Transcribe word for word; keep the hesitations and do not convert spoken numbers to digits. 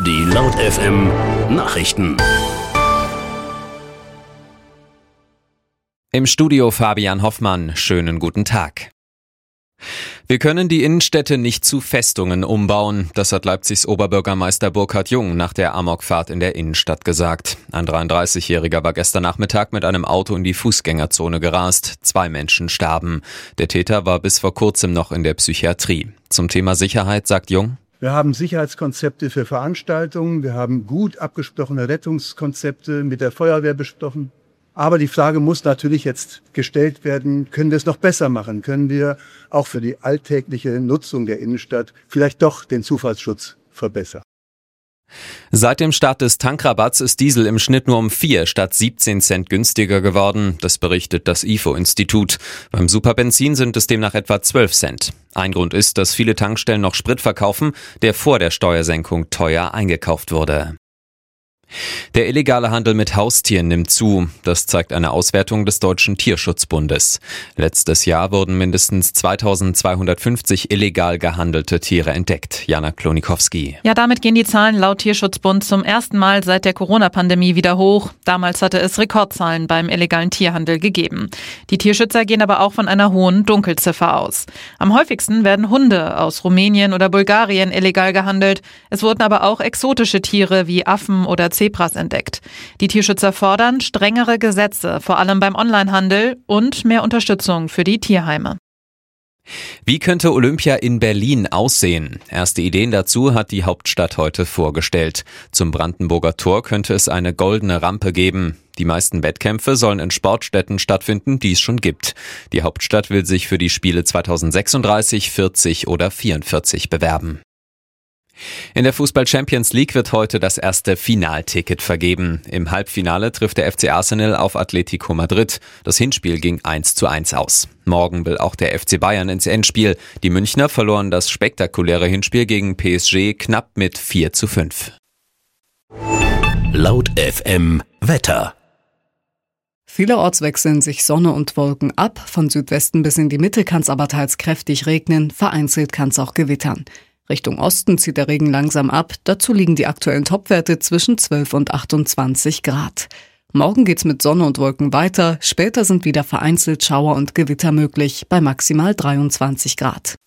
Die Laut F M Nachrichten. Im Studio Fabian Hoffmann. Schönen guten Tag. Wir können die Innenstädte nicht zu Festungen umbauen. Das hat Leipzigs Oberbürgermeister Burkhard Jung nach der Amokfahrt in der Innenstadt gesagt. Ein dreiunddreißigjähriger war gestern Nachmittag mit einem Auto in die Fußgängerzone gerast. Zwei Menschen starben. Der Täter war bis vor kurzem noch in der Psychiatrie. Zum Thema Sicherheit sagt Jung: Wir haben Sicherheitskonzepte für Veranstaltungen. Wir haben gut abgesprochene Rettungskonzepte mit der Feuerwehr besprochen. Aber die Frage muss natürlich jetzt gestellt werden, können wir es noch besser machen? Können wir auch für die alltägliche Nutzung der Innenstadt vielleicht doch den Zufallsschutz verbessern? Seit dem Start des Tankrabatts ist Diesel im Schnitt nur um vier statt siebzehn Cent günstiger geworden. Das berichtet das I F O-Institut. Beim Superbenzin sind es demnach etwa zwölf Cent. Ein Grund ist, dass viele Tankstellen noch Sprit verkaufen, der vor der Steuersenkung teuer eingekauft wurde. Der illegale Handel mit Haustieren nimmt zu. Das zeigt eine Auswertung des Deutschen Tierschutzbundes. Letztes Jahr wurden mindestens zweitausendzweihundertfünfzig illegal gehandelte Tiere entdeckt. Jana Klonikowski. Ja, damit gehen die Zahlen laut Tierschutzbund zum ersten Mal seit der Corona-Pandemie wieder hoch. Damals hatte es Rekordzahlen beim illegalen Tierhandel gegeben. Die Tierschützer gehen aber auch von einer hohen Dunkelziffer aus. Am häufigsten werden Hunde aus Rumänien oder Bulgarien illegal gehandelt. Es wurden aber auch exotische Tiere wie Affen oder Zebras entdeckt. Die Tierschützer fordern strengere Gesetze, vor allem beim Onlinehandel, und mehr Unterstützung für die Tierheime. Wie könnte Olympia in Berlin aussehen? Erste Ideen dazu hat die Hauptstadt heute vorgestellt. Zum Brandenburger Tor könnte es eine goldene Rampe geben. Die meisten Wettkämpfe sollen in Sportstätten stattfinden, die es schon gibt. Die Hauptstadt will sich für die Spiele zweitausendsechsunddreißig, vierzig oder vierundvierzig bewerben. In der Fußball-Champions League wird heute das erste Finalticket vergeben. Im Halbfinale trifft der F C Arsenal auf Atletico Madrid. Das Hinspiel ging eins zu eins aus. Morgen will auch der F C Bayern ins Endspiel. Die Münchner verloren das spektakuläre Hinspiel gegen P S G knapp mit vier zu fünf. Laut F M Wetter. Vielerorts wechseln sich Sonne und Wolken ab. Von Südwesten bis in die Mitte kann es aber teils kräftig regnen. Vereinzelt kann es auch gewittern. Richtung Osten zieht der Regen langsam ab. Dazu liegen die aktuellen Topwerte zwischen zwölf und achtundzwanzig Grad. Morgen geht's mit Sonne und Wolken weiter. Später sind wieder vereinzelt Schauer und Gewitter möglich bei maximal dreiundzwanzig Grad.